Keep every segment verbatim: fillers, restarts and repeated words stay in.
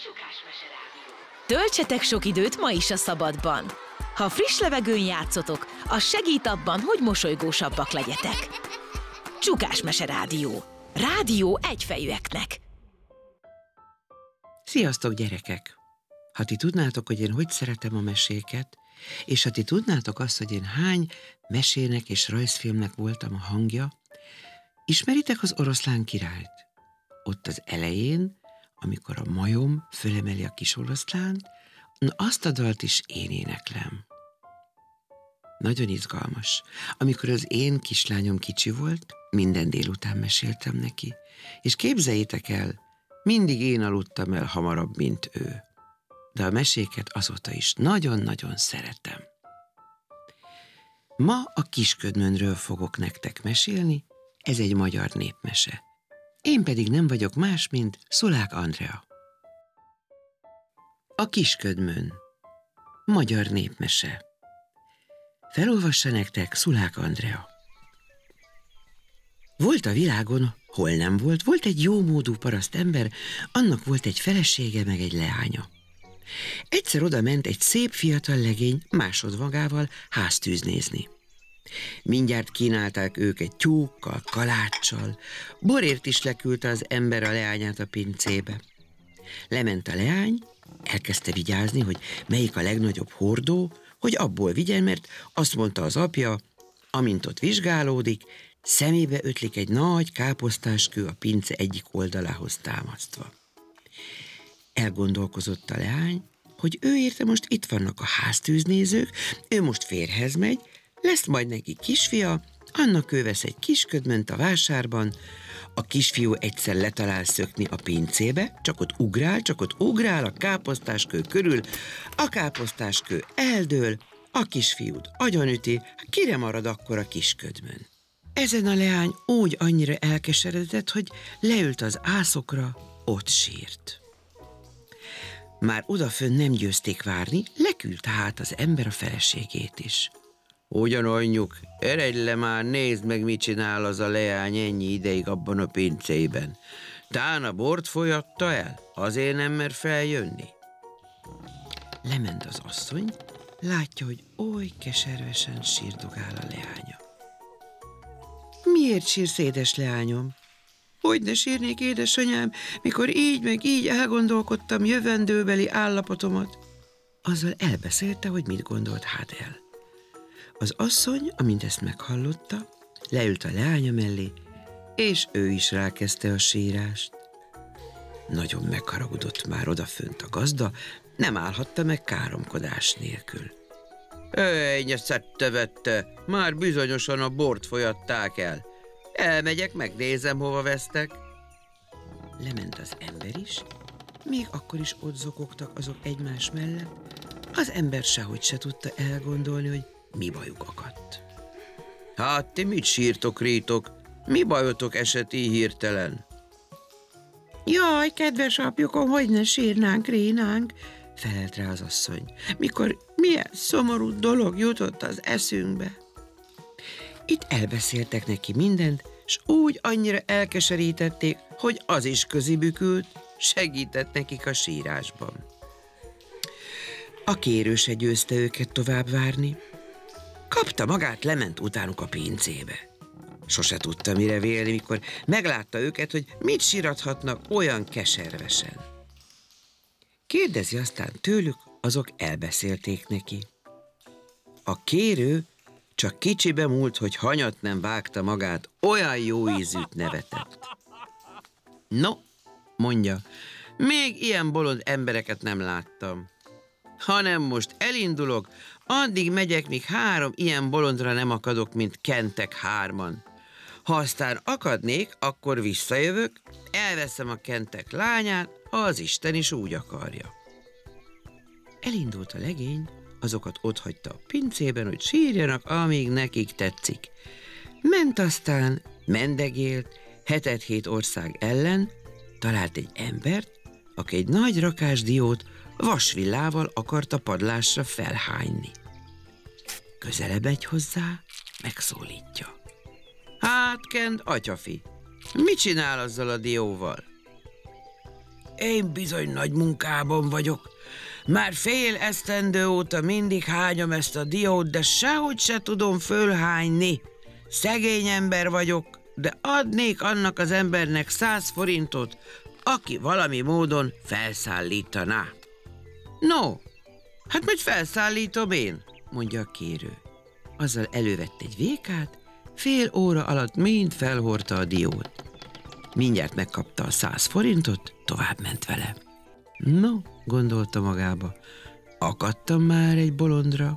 Csukásmese Rádió. Töltsetek sok időt ma is a szabadban. Ha friss levegőn játszotok, az segít abban, hogy mosolygósabbak legyetek. Csukásmese Rádió. Rádió egyfejűeknek. Sziasztok, gyerekek! Ha ti tudnátok, hogy én hogy szeretem a meséket, és ha ti tudnátok azt, hogy én hány mesének és rajzfilmnek voltam a hangja, ismeritek az Oroszlán királyt? Ott az elején, amikor a majom fölemeli a kis oroszlánt, na azt a dalt is én éneklem. Nagyon izgalmas. Amikor az én kislányom kicsi volt, minden délután meséltem neki, és képzeljétek el, mindig én aludtam el hamarabb, mint ő. De a meséket azóta is nagyon-nagyon szeretem. Ma a Kisködmönről fogok nektek mesélni, ez egy magyar népmese. Én pedig nem vagyok más, mint Szulák Andrea. A Kisködmön. Magyar népmese. Felolvassa nektek Szulák Andrea. Volt a világon, hol nem volt, volt egy jómódú parasztember, annak volt egy felesége meg egy leánya. Egyszer oda ment egy szép fiatal legény másodmagával háztűz nézni. Mindjárt kínálták őket tyúkkal, kaláccsal, borért is leküldte az ember a leányát a pincébe. Lement a leány, elkezdte vigyázni, hogy melyik a legnagyobb hordó, hogy abból vigyen, mert azt mondta az apja, amint ott vizsgálódik, szemébe ötlik egy nagy káposztáskő a pince egyik oldalához támasztva. Elgondolkozott a leány, hogy ő érte most itt vannak a háztűznézők, ő most férjhez megy, lesz majd neki kisfia, annak ő vesz egy kisködmönt a vásárban, a kisfiú egyszer letalál szökni a pincébe, csak ott ugrál, csak ott ugrál a káposztáskő körül, a káposztáskő eldől, a kisfiút agyonüti, kire marad akkor a kisködmön. Ezen a leány úgy annyira elkeseredett, hogy leült az ászokra, ott sírt. Már odafönn nem győzték várni, leküldte hát az ember a feleségét is. Ugyan anyjuk, eredj le már, nézd meg, mit csinál az a leány ennyi ideig abban a pincében. Tán a bort folyatta el, azért nem mer feljönni. Lement az asszony, látja, hogy oly keservesen sírdogál a leánya. Miért sírsz, édes leányom? Hogy ne sírnék, édesanyám, mikor így meg így elgondolkodtam jövendőbeli állapotomat. Azzal elbeszélte, hogy mit gondolt hát el. Az asszony, amint ezt meghallotta, leült a leánya mellé, és ő is rákezdte a sírást. Nagyon megharagudott már odafönt a gazda, nem állhatta meg káromkodás nélkül. Ejnye szedte-vette, már bizonyosan a bort folyatták el. Elmegyek, megnézem, hova vesztek. Lement az ember is, még akkor is ott zokogtak azok egymás mellett. Az ember sehogy se tudta elgondolni, hogy mi bajuk akadt. Hát ti mit sírtok, rítok? Mi bajotok esett így hirtelen? Jaj, kedves apjukom, hogy ne sírnánk, rínánk, felelt rá az asszony, mikor milyen szomorú dolog jutott az eszünkbe. Itt elbeszéltek neki mindent, s úgy annyira elkeserítették, hogy az is közibükült, segített nekik a sírásban. A kérő se győzte őket tovább várni. Kapta magát, lement utánuk a pincébe. Sose tudta mire vélni, mikor meglátta őket, hogy mit sírathatnak olyan keservesen. Kérdezi aztán tőlük, azok elbeszélték neki. A kérő csak kicsibe múlt, hogy hanyat nem vágta magát, olyan jó ízűt nevetett. No, mondja, még ilyen bolond embereket nem láttam. Hanem most elindulok, addig megyek, míg három ilyen bolondra nem akadok, mint kentek hárman. Ha aztán akadnék, akkor visszajövök, elveszem a kentek lányát, ha az Isten is úgy akarja. Elindult a legény, azokat otthagyta a pincében, hogy sírjanak, amíg nekik tetszik. Ment aztán, mendegélt, hetet-hét ország ellen, talált egy embert, aki egy nagy rakás diót vasvillával akarta padlásra felhányni. Közelebb megy hozzá, megszólítja. Hát, Kend, atyafi, mit csinál azzal a dióval? én bizony nagy munkában vagyok. Már fél esztendő óta mindig hányom ezt a diót, de sehogy se tudom fölhányni. Szegény ember vagyok, de adnék annak az embernek száz forintot, aki valami módon felszállítaná. No, hát majd felszállítom én, mondja a kérő. Azzal elővett egy vékát, fél óra alatt mind felhordta a diót. Mindjárt megkapta a száz forintot, tovább ment vele. No, gondolta magába, akadtam már egy bolondra.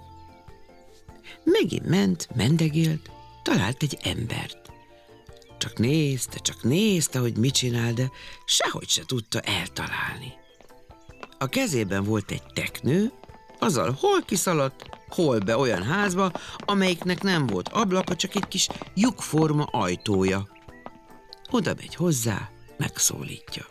Megint ment, mendegélt, talált egy embert. Csak nézte, csak nézte, hogy mit csinál, de sehogy se tudta eltalálni. A kezében volt egy teknő, azzal hol kiszaladt, hol be olyan házba, amelyiknek nem volt ablaka, csak egy kis lyukforma ajtója. Oda megy hozzá, megszólítja.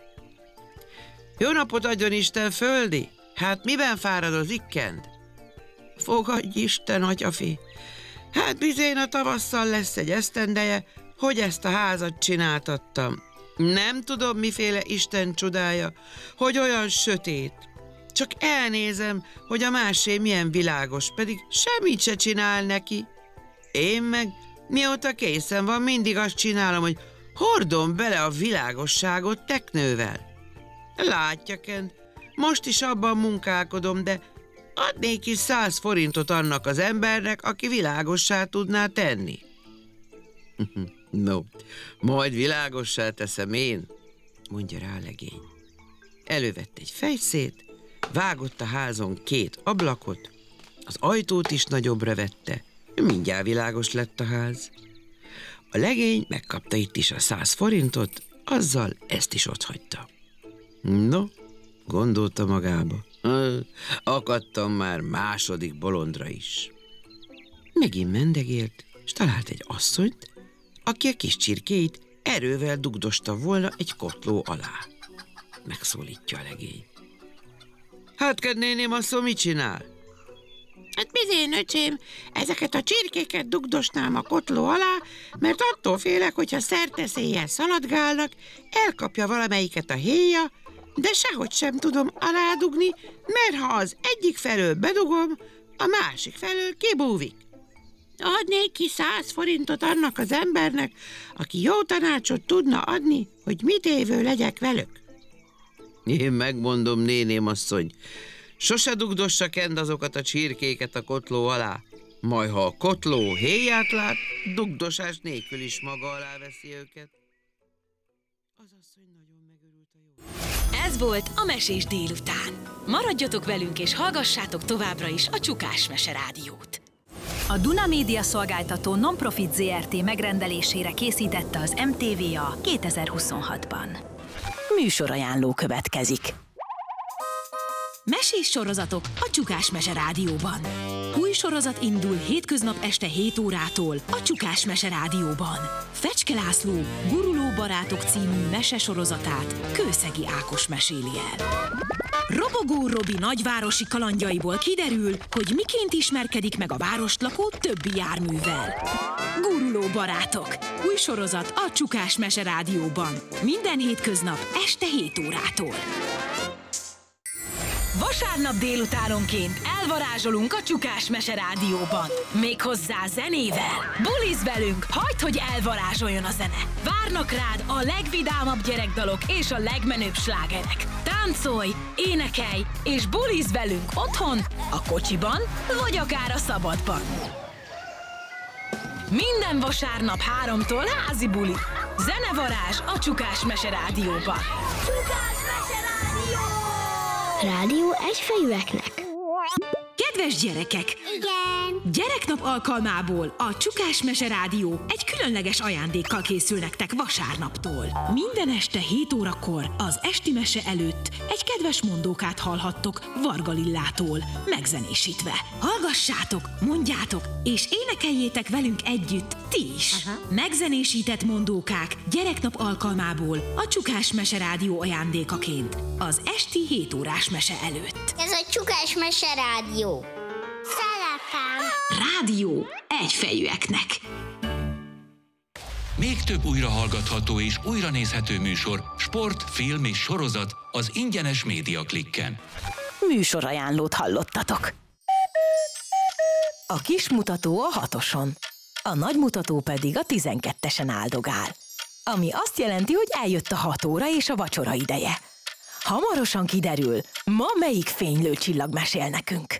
Jó napot adjon Isten, földi! Hát miben fáradoz ikkend? Fogadj Isten, atyafi! Hát bizén a tavasszal lesz egy esztendeje, hogy ezt a házat csináltattam. Nem tudom, miféle Isten csodája, hogy olyan sötét. Csak elnézem, hogy a másé milyen világos, pedig semmit se csinál neki. Én meg, mióta készen van, mindig azt csinálom, hogy hordom bele a világosságot teknővel. Látja, Kent, most is abban munkálkodom, de adnék is száz forintot annak az embernek, aki világossá tudná tenni. No, majd világossá teszem én, mondja rá a legény. Elővett egy fejszét, vágott a házon két ablakot, az ajtót is nagyobbra vette, mindjárt világos lett a ház. A legény megkapta itt is a száz forintot, azzal ezt is otthagyta. No, gondolta magába, akadtam már második bolondra is. Megint mendegélt, és talált egy asszonyt, aki a kis csirkéit erővel dugdosta volna egy kotló alá. Megszólítja a legény. Hát, kednéném, asszony, mit csinál? Hát bizén, öcsém, ezeket a csirkéket dugdosnám a kotló alá, mert attól félek, hogyha szerteszéjjel szaladgálnak, elkapja valamelyiket a héja, de sehogy sem tudom aládugni, mert ha az egyik felől bedugom, a másik felől kibúvik. Adnék ki száz forintot annak az embernek, aki jó tanácsot tudna adni, hogy mit évő legyek velük. Én megmondom, néném asszony, sose dugdossa Kend azokat a csirkéket a kotló alá, majd ha a kotló héját lát, dugdosás nélkül is maga alá veszi őket. Az asszony nagyon megörült a jó. Ez volt a Mesés délután. Maradjatok velünk és hallgassátok továbbra is a Csukás Mese Rádiót. A Duna Média Szolgáltató Nonprofit zé er té megrendelésére készítette az em té vé á kétezer-huszonhatban. Műsorajánló következik. Mesés sorozatok a Csukás Mese Rádióban. Új sorozat indul hétköznap este hét órától a Csukás Mese Rádióban. Fecske László Guruló barátok című mese sorozatát Kőszegi Ákos meséli el. Robogó Robi nagyvárosi kalandjaiból kiderül, hogy miként ismerkedik meg a várost lakó többi járművel. Guruló barátok. Új sorozat a Csukás Mese Rádióban. Minden hétköznap este hét órától. Vasárnap délutánonként elvarázsolunk a Csukás Mese Rádióban. Méghozzá zenével. Buliz velünk, hagyd, hogy elvarázsoljon a zene. Várnak rád a legvidámabb gyerekdalok és a legmenőbb slágerek. Táncolj, énekelj és buliz velünk otthon, a kocsiban vagy akár a szabadban. Minden vasárnap háromtól házi buli. Zenevarázs a Csukás Mese Rádióban. Csukás Mese Rádió! Rádió egyfejűeknek. Kedves gyerekek! Igen! Gyereknap alkalmából a Csukás Mese Rádió egy különleges ajándékkal készül nektek vasárnaptól. Minden este hét órakor az esti mese előtt egy kedves mondókát hallhattok Varga Lillától, megzenésítve. Hallgassátok, mondjátok, és énekeljétek velünk együtt ti is. Aha. Megzenésített mondókák gyereknap alkalmából a Csukás Mese Rádió ajándékaként az esti hét órás mese előtt. Ez a Csukás Mese Rádió. Szelepem! Rádió egyfejűeknek. Még több újrahallgatható és újranézhető műsor sport, film és sorozat az ingyenes Média Klikken. Műsorajánlót hallottatok. A kis mutató a hatoson, a nagy mutató pedig a tizenkettesen áldogál. Ami azt jelenti, hogy eljött a hat óra és a vacsora ideje. Hamarosan kiderül, ma melyik fénylő csillag mesél nekünk.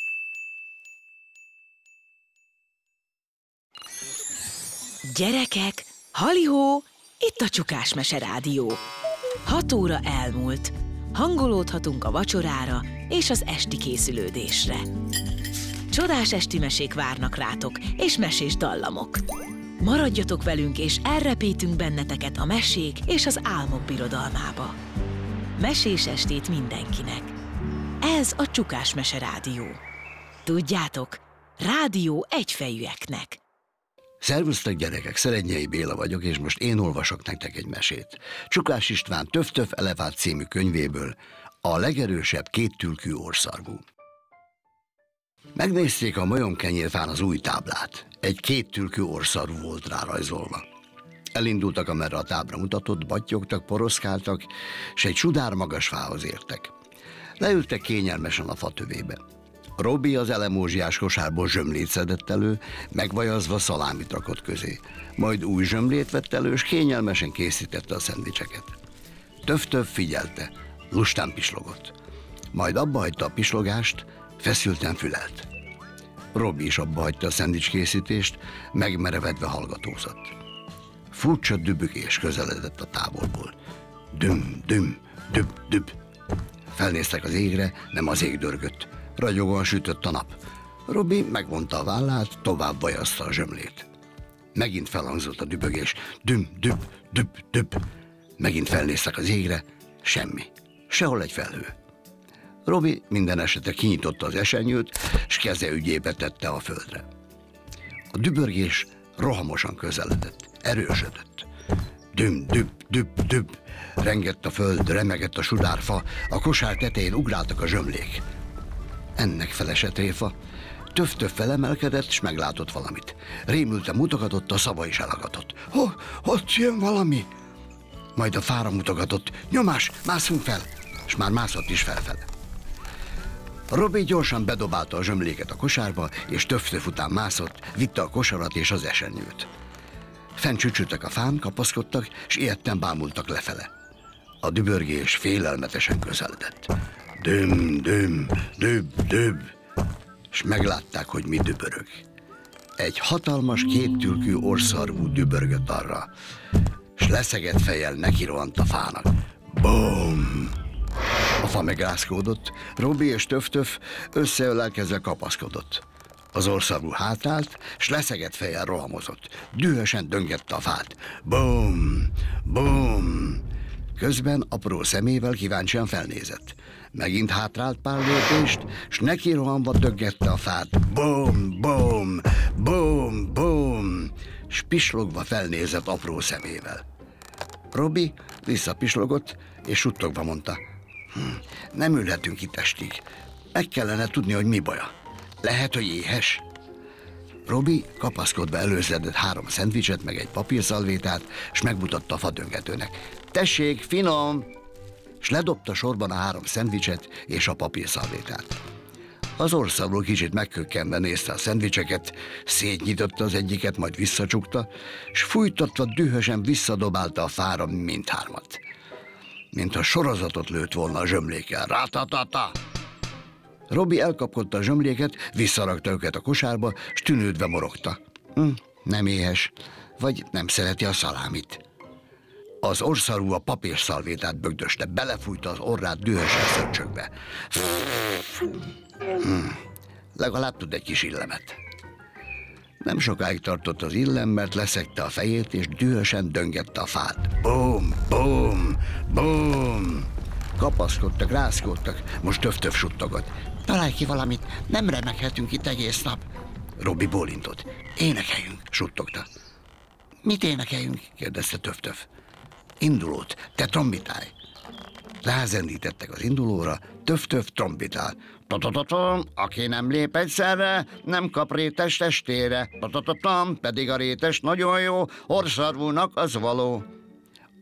Gyerekek, halihó, itt a Csukás Mese Rádió. Hat óra elmúlt. Hangolódhatunk a vacsorára és az esti készülődésre. Csodás esti mesék várnak rátok, és mesés dallamok. Maradjatok velünk, és elrepítünk benneteket a mesék és az álmok birodalmába. Mesés estét mindenkinek. Ez a Csukás Mese Rádió. Tudjátok, rádió egyfejűeknek. Szervusztok gyerekek, Szerednyei Béla vagyok, és most én olvasok nektek egy mesét. Csukás István Töf-töf elefánt című könyvéből, a legerősebb kéttülkű orrszarvú. Megnézték a majomkenyérfán az új táblát. Egy kéttülkű orrszarvú volt rárajzolva. Elindultak, amerre a tábla mutatott, battyogtak, poroszkáltak, és egy sudár magas fához értek. Leültek kényelmesen a fatövébe. Robi az elemózsiás kosárból zsömlét szedett elő, megvajazva szalámit rakott közé. Majd új zsömlét vett elő, és kényelmesen készítette a szendvicseket. Töf-töf figyelte, lustán pislogott. Majd abba hagyta a pislogást, feszülten fülelt. Robi is abba hagyta a szendvics készítést, megmerevedve hallgatózott. Furcsa dübögés közeledett a távolból. Düm, düm, düb, düb. Felnéztek az égre, nem az ég dörgött. Ragyogóan sütött a nap. Robi megvonta a vállát, tovább vajazta a zsömlét. Megint felhangzott a dübögés. Düm, düb, düb, düb. Megint felnéztek az égre, semmi. Sehol egy felhő. Robi minden esetre kinyitotta az esernyőt, s keze ügyébe tette a földre. A dübörgés rohamosan közeledett, erősödött. Düm, düb, düb, düb. Rengett a föld, remegett a sudárfa, a kosár tetején ugráltak a zsömlék. Ennek felesett tréfa. Töf-töf felemelkedett, s meglátott valamit. Rémülten mutogatott, a szava is elagatott. Ho, ott jön valami! Majd a fára mutogatott. Nyomás, mászunk fel! És már mászott is felfele. Robi gyorsan bedobálta a zsömléket a kosárba, és Töf-töf után mászott, vitte a kosarat és az esernyőt. Fent csücsültek a fán, kapaszkodtak, s ilyetten bámultak lefele. A dübörgés félelmetesen közeledett. Düm, düm, düb, düb, s meglátták, hogy mi dübörög. Egy hatalmas kéttülkű orrszarvú dübörgött arra, s leszegett fejjel nekirohant a fának. Bum! A fa megrázkódott, Robi és Töf-töf összeölelkezve kapaszkodott. Az orrszarvú hátrált, s leszegett fejjel rohamozott. Dühösen döngette a fát. Bum! Bum! Közben apró szemével kíváncsian felnézett. Megint hátrált pár lépést, s neki rohanva döggette a fát. Bum, bum, bum, bum, s pislogva felnézett apró szemével. Robi visszapislogott, és suttogva mondta, hm, nem ülhetünk itt estig. Meg kellene tudni, hogy mi baja. Lehet, hogy éhes? Robi kapaszkodva előzedett három szendvicset, meg egy papírszalvétát, s megmutatta a fadöngetőnek. Tessék, finom! S ledobta sorban a három szendvicset és a papírszalvétát. Az orrszarvú kicsit megkökkenve nézte a szendvicseket, szétnyitotta az egyiket, majd visszacsukta, s fújtatva dühösen visszadobálta a fára mindhármat. Mintha sorozatot lőtt volna a zsömlékkel. Rátatata! Robi elkapkodta a zsömléket, visszarakta őket a kosárba, s tűnődve morogta. Hm, nem éhes, vagy nem szereti a szalámit. Az orrszarvú a papírszalvétát bögdöste, belefújta az orrát dühösen szörcsökbe. Hm, legalább tud egy kis illemet. Nem sokáig tartott az illem, mert leszegte a fejét, és dühösen döngette a fát. Bum, bum, bum! Kapaszkodtak, rázkódtak, most Töf-töf suttogott. Találj ki valamit, nem remeghetünk itt egész nap. Robi bólintott. Énekeljünk, suttogta. Mit énekeljünk? Kérdezte Töf-töf. Indulót, te trombitálj. Rázendítettek az indulóra, Töf-töf trombitál. Tatatatam, aki nem lép egyszerre, nem kap rétes testére. Tatatatam, pedig a rétes nagyon jó, orrszarvúnak az való.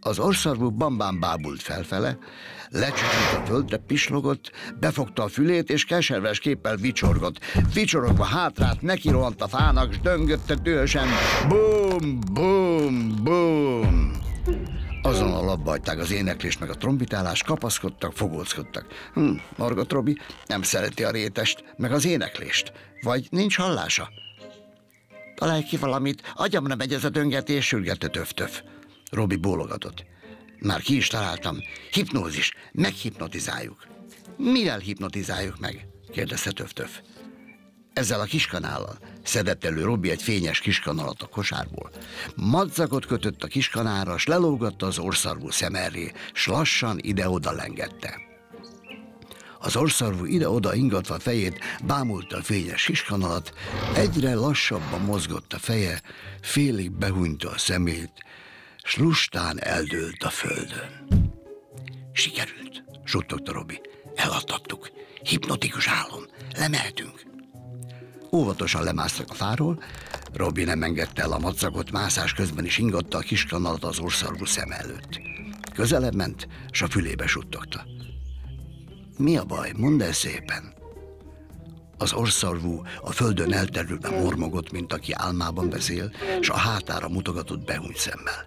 Az orrszarvú Bambán bábult felfele, lecsücsült a földre, pislogott, befogta a fülét, és keserves képpel vicsorgott. Vicsorogva hátrált, nekirohant a fának, s döngötte dühösen. Bum, bum, bum! Azonnal abba hagyták az éneklést meg a trombitálást, kapaszkodtak, fogózkodtak. Hm, Margot Robbie nem szereti a rétest, meg az éneklést. Vagy nincs hallása? Találj ki valamit, agyamra megy ez a döngetés, sürgette Töf-Töf. Robbie bólogatott. Már ki is találtam. Hipnózis, meghipnotizáljuk. Mivel hipnotizáljuk meg? Kérdezte Töf-Töf. Ezzel a kiskanállal szedett elő Robbie egy fényes kiskanalat a kosárból. Madzagot kötött a kiskanára, s lelógatta az orrszarvú szem elé, s lassan ide-oda lengette. Az orrszarvú ide-oda ingatva fejét, bámulta a fényes kiskanalat, egyre lassabban mozgott a feje, félig behúnyta a szemét, s lustán eldőlt a földön. Sikerült, suttogta Robbie. Eladtattuk. Hipnotikus álom. Lemehetünk. Óvatosan lemásztak a fáról, Robbie nem engedte el a madzagot, mászás közben is ingatta a kiskanalat az orrszarvú szem előtt. Közelebb ment, s a fülébe suttogta. Mi a baj? Mondd el szépen. Az orrszarvú a földön elterülve mormogott, mint aki álmában beszél, s a hátára mutogatott behúnyt szemmel.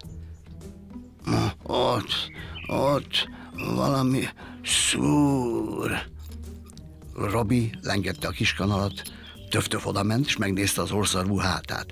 Ott, ott, valami szúr. Robbie lengette a kiskanalat, Töf-Töf odament, és megnézte az orrszarvú hátát.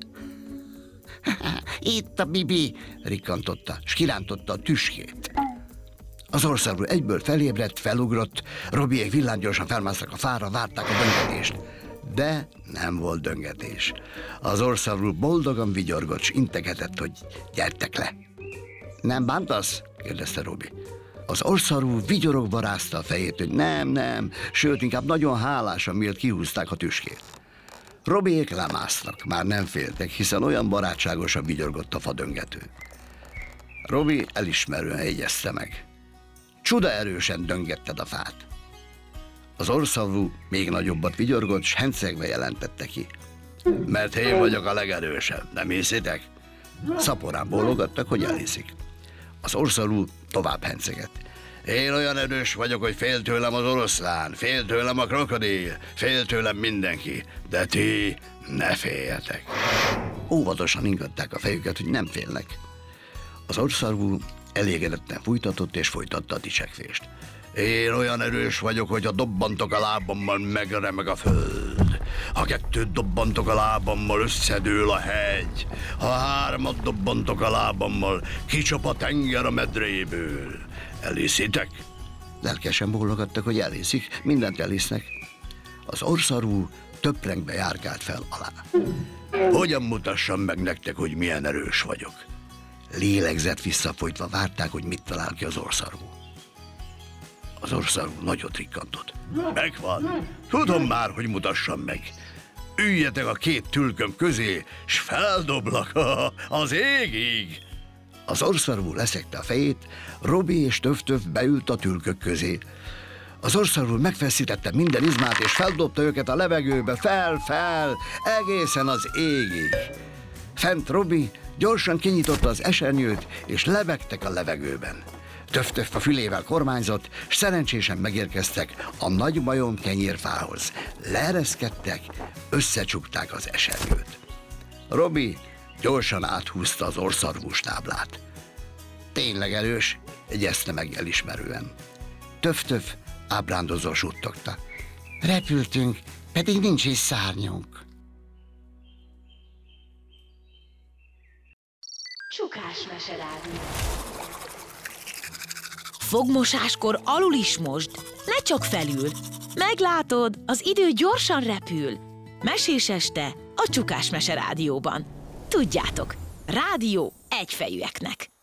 Itt a Bibi, rikkantotta, s kirántotta a tüskét. Az orrszarvú egyből felébredt, felugrott, Robbiék villámgyorsan felmásztak a fára, várták a döngetést. De nem volt döngetés. Az orrszarvú boldogan vigyorgott, s integetett, hogy gyertek le. Nem bántasz? kérdezte Robbie. Az orrszarvú vigyorogva rázta a fejét, hogy nem, nem, sőt, inkább nagyon hálás, amiért kihúzták a tüskét. Robbiék lemásztak, már nem féltek, hiszen olyan barátságosan vigyorgott a fadöngető. Robbie elismerően jegyezte meg. Csuda erősen döngetted a fát. Az orrszarvú még nagyobbat vigyorgott, s hencegve jelentette ki. Mert én vagyok a legerősebb, nem hiszitek? Szaporán bólogattak, hogy elhiszik. Az orrszarvú tovább hencegett. Én olyan erős vagyok, hogy fél tőlem az oroszlán, fél tőlem a krokodil, fél tőlem mindenki, de ti ne féljetek. Óvatosan ingatták a fejüket, hogy nem félnek. Az orrszarvú elégedetten fújtatott és folytatta a dicsekvést. Én olyan erős vagyok, hogy ha dobbantok a lábammal, megremeg a föld. Ha kettőt dobbantok a lábammal, összedől a hegy. Ha hármat dobbantok a lábammal, kicsap a tenger a medréből. Elhiszitek? Lelkesen bólogattak, hogy elhiszik, mindent elhisznek. Az orrszarvú töprengve járkált fel alá. Hogyan mutassam meg nektek, hogy milyen erős vagyok? Lélegzett visszafolytva várták, hogy mit talál ki az orrszarvú. Az orrszarvú nagyot rikkantott. Megvan. Tudom már, hogy mutassam meg. Üljetek a két tülköm közé, s feldoblak az égig. Az orrszarvú leszegte a fejét, Robbie és Töf-Töf beült a tülkök közé. Az orrszarvú megfeszítette minden izmát, és feldobta őket a levegőbe, fel, fel, egészen az égig. Fent Robbie gyorsan kinyitotta az esernyőt, és lebegtek a levegőben. Töf-Töf a fülével kormányzott, s szerencsésen megérkeztek a nagy majom kenyérfához. Leereszkedtek, összecsukták az esernyőt. Robbie gyorsan áthúzta az orrszarvús táblát. Tényleg erős, jegyezte meg elismerően. Töf-Töf ábrándozó suttogta. Repültünk, pedig nincs is szárnyunk. Csukás meserádió. Fogmosáskor alul is mosd, ne csak felül. Meglátod, az idő gyorsan repül. Mesés este a Csukás Mese Rádióban. Tudjátok, rádió egyfejűeknek.